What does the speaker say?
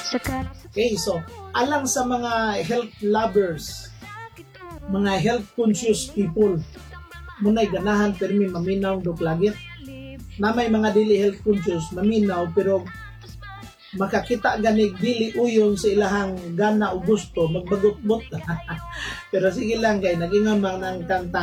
Okay, so alang sa mga health lovers, mga health conscious people, munay ganahan permi maminaw do plagit. Na may mga dili health conscious maminaw pero makakita ganig dili uyon sa ilahang gana o gusto magbagot-bot. Pero sige lang kay nagingamang ng kanta